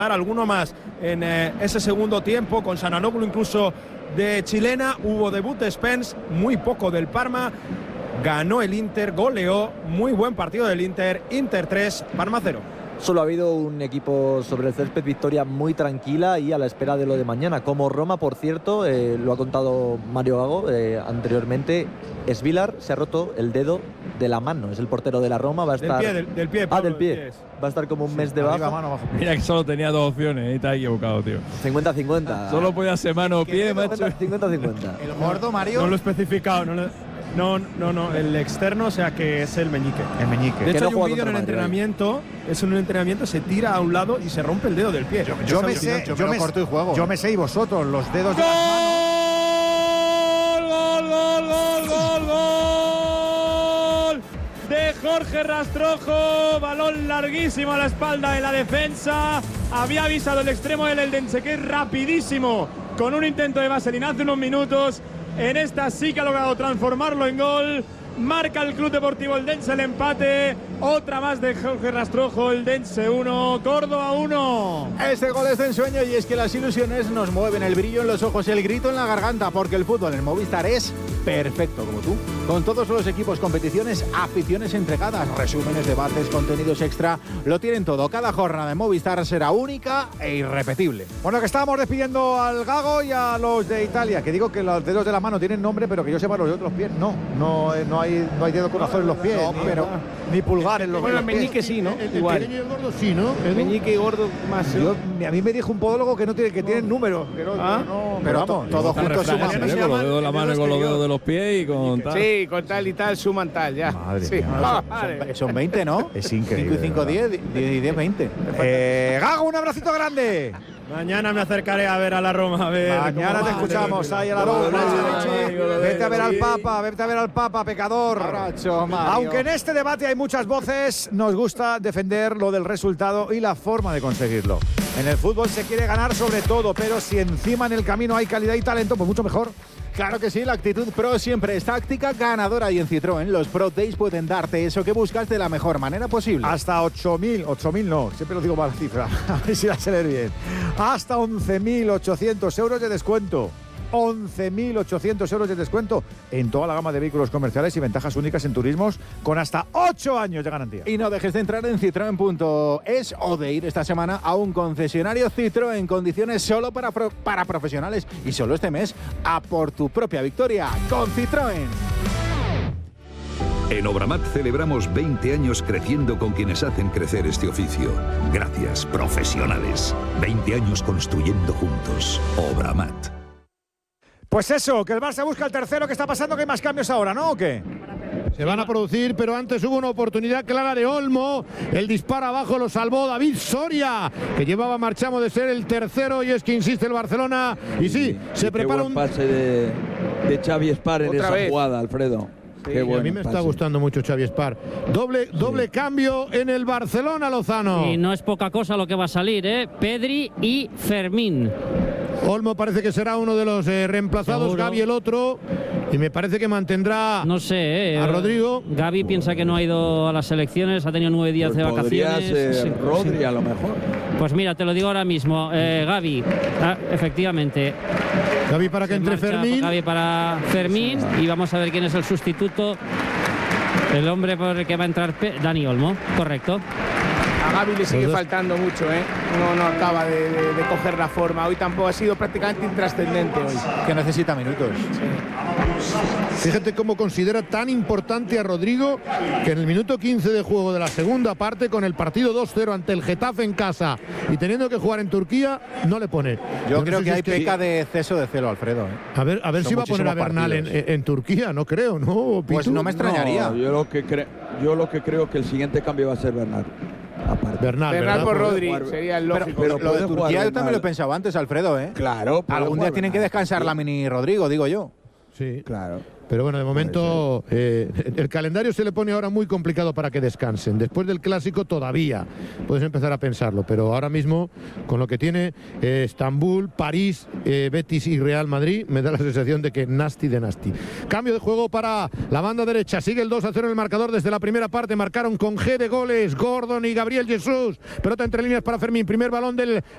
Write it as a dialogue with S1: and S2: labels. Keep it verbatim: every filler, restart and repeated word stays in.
S1: alguno más en eh, ese segundo tiempo, con Sananoglu incluso de chilena. Hubo debut de Spence, muy poco del Parma. Ganó el Inter, goleó, muy buen partido del Inter. Inter tres, Parma cero.
S2: Solo ha habido un equipo sobre el césped, victoria muy tranquila y a la espera de lo de mañana. Como Roma, por cierto, eh, lo ha contado Mario Gago eh, anteriormente, Svilar se ha roto el dedo de la mano. Es el portero de la Roma, va a estar...
S1: Del pie, del, del pie,
S2: Pablo, Ah, del pie. Va a estar como un
S1: sí,
S2: mes de baja.
S1: Mano, abajo.
S3: Mira que solo tenía dos opciones y te has equivocado, tío.
S2: cincuenta cincuenta.
S3: Solo podía ser mano o pie, macho.
S2: cincuenta cincuenta.
S4: El gordo, Mario.
S1: No lo he especificado, no lo... No, no, no, el externo, o sea que es el meñique.
S4: El meñique.
S1: De hecho,
S2: no
S1: hay un
S2: juega
S1: vídeo en el
S2: contra Madrid,
S1: entrenamiento, es en un entrenamiento, se tira a un lado y se rompe el dedo del pie.
S4: Yo, yo
S1: Es
S4: me sé,
S1: alucinante.
S4: yo,
S5: yo
S4: me,
S5: me-
S4: corto y juego.
S5: Yo me sé y vosotros, los dedos de las manos.
S3: ¡Gol, gol, gol, gol, gol, gol! De Jorge Rastrojo, balón larguísimo a la espalda de la defensa. Había avisado el extremo del Eldense, que es rapidísimo, con un intento de vaselina hace unos minutos. En esta sí que ha logrado transformarlo en gol. Marca el Club Deportivo Eldense el empate. Otra más de Jorge Rastrojo, Eldense uno, Córdoba uno.
S4: Este gol es de ensueño y es que las ilusiones nos mueven, el brillo en los ojos, el grito en la garganta, porque el fútbol en Movistar es perfecto, como tú. Con todos los equipos, competiciones, aficiones entregadas, resúmenes, debates, contenidos extra, lo tienen todo. Cada jornada de Movistar será única e irrepetible.
S5: Bueno, que estábamos despidiendo al Gago y a los de Italia, que digo que los dedos de la mano tienen nombre, pero que yo sepa los de otros pies no. No, eh, no hay no hay dedo corazón en los pies,
S4: No,
S5: ni,
S4: pero-
S5: ni pulgar en los,
S6: Bueno,
S5: en
S6: el
S5: los pies.
S6: meñique sí, ¿no?
S7: El, el
S6: Igual.
S7: pequeño y el gordo sí, ¿no?
S6: El meñique y gordo más.
S5: Yo- a mí me dijo un podólogo que no tiene que tienen números, que no,
S6: Ah,
S5: no,
S4: pero
S5: pero
S4: to-
S5: vamos.
S4: todo
S3: Está
S4: junto
S3: refrán
S4: suma.
S3: ese, ¿eh? Con los dedos de la mano y con los dedos de los pies y con tal.
S6: Sí, con tal y tal suman tal, ya.
S5: Madre
S6: sí.
S5: mía.
S6: Ah,
S4: Son,
S6: vale.
S4: son veinte, ¿no?
S5: Es increíble,
S4: cinco y cinco,
S5: de
S4: diez, diez y diez, veinte.
S5: Eh, Gago, un abracito grande.
S1: Mañana me acercaré a ver a la Roma. A ver
S5: Mañana
S1: cómo
S5: te
S1: va.
S5: escuchamos ahí a la
S3: Gol,
S5: Roma.
S3: gol, gol, gol,
S5: Vete a ver al
S3: sí.
S5: Papa, vete a ver al Papa, pecador.
S4: Abrazo, Mario.
S5: Aunque en este debate hay muchas voces, nos gusta defender lo del resultado y la forma de conseguirlo. En el fútbol se quiere ganar sobre todo, pero si encima en el camino hay calidad y talento, pues mucho mejor.
S4: Claro que sí, la actitud Pro siempre es táctica ganadora y en Citroën los Pro Days pueden darte eso que buscas de la mejor manera posible.
S5: Hasta ocho mil, ocho mil no, siempre lo digo mal la cifra, a ver si la sé leer bien. Hasta once mil ochocientos euros de descuento. once mil ochocientos euros de descuento en toda la gama de vehículos comerciales y ventajas únicas en turismos con hasta ocho años de garantía.
S4: Y no dejes de entrar en citroen punto es o de ir esta semana a un concesionario Citroën en condiciones solo para, pro- para profesionales. Y solo este mes, a por tu propia victoria con Citroën.
S8: En Obramat celebramos veinte años creciendo con quienes hacen crecer este oficio. Gracias, profesionales. veinte años construyendo juntos. Obramat.
S5: Pues eso, que el Barça busca el tercero. ¿Qué está pasando? Que hay más cambios ahora, ¿no? ¿O qué?
S7: Se van a producir, pero antes hubo una oportunidad clara de Olmo. El disparo abajo lo salvó David Soria, que llevaba marchamo de ser el tercero, y es que insiste el Barcelona. Y sí, se
S9: Qué
S7: prepara
S9: buen
S7: un...
S9: pase de, de Xavi Espar en
S6: Otra
S9: esa
S6: vez.
S9: jugada, Alfredo.
S7: Sí,
S9: Qué
S7: a
S9: buen
S7: mí me está
S9: pase.
S7: gustando mucho Xavi Espar. Doble, doble cambio en el Barcelona, Lozano.
S10: Y no es poca cosa lo que va a salir, ¿eh? Pedri y Fermín.
S7: Olmo parece que será uno de los eh, reemplazados,
S10: Seguro.
S7: Gavi el otro, y me parece que mantendrá
S10: No sé, ¿eh?
S7: a Rodrigo.
S10: Gavi piensa que no ha ido a las selecciones, ha tenido nueve días
S9: Pues
S10: de
S9: podría
S10: vacaciones.
S9: ser
S10: Sí,
S9: Rodri,
S10: sí.
S9: a lo mejor.
S10: Pues mira, te lo digo ahora mismo. Eh, Gavi, ah, efectivamente.
S7: Gavi para que
S10: Se
S7: entre
S10: marcha
S7: Fermín.
S10: Gavi para Fermín. Y vamos a ver quién es el sustituto. El hombre por el que va a entrar Pe- Dani Olmo, correcto.
S6: A Gavi le sigue
S7: Los dos.
S6: faltando mucho, ¿eh? No, no acaba de, de- de coger la forma. Hoy tampoco ha sido prácticamente intrascendente hoy.
S4: Que necesita minutos.
S7: Fíjate cómo considera tan importante a Rodrigo, que en el minuto quince de juego de la segunda parte, con el partido dos cero ante el Getafe en casa y teniendo que jugar en Turquía, no le pone.
S4: Yo
S7: no
S4: creo
S7: sé
S4: que
S7: si
S4: hay
S7: es
S4: peca de exceso de celo, Alfredo. ¿eh?
S7: A ver, a ver
S4: Son
S7: si va a poner a
S4: muchísimos
S7: Bernal en,
S4: partidos.
S7: en Turquía, no creo, ¿no?
S4: Pues
S7: Pitu?
S4: no me extrañaría.
S9: No, yo, lo que cre- yo lo que creo que el siguiente cambio va a ser Bernal. Aparte.
S7: Bernal,
S6: Bernal
S7: ¿verdad?
S6: por
S9: Puede
S6: Rodri
S9: jugar-
S6: sería el
S4: Pero,
S6: lógico.
S9: pero
S4: lo de
S9: puede jugar
S4: Turquía yo
S9: Bernal.
S4: también lo pensaba antes, Alfredo, ¿eh?
S9: Claro. puede
S4: Algún día
S9: jugar
S4: tienen que
S9: Bernal.
S4: descansar la mini Rodrigo, digo yo.
S7: Sí.
S9: Claro.
S7: Pero bueno, de momento eh, el calendario se le pone ahora muy complicado para que descansen. Después del Clásico todavía puedes empezar a pensarlo, pero ahora mismo con lo que tiene eh, Estambul, París, eh, Betis y Real Madrid, me da la sensación de que nasty de nasty. Cambio de juego para la banda derecha. Sigue el dos a cero en el marcador desde la primera parte. Marcaron con G de goles Gordon y Gabriel Jesús. Pelota entre líneas para Fermín. Primer balón del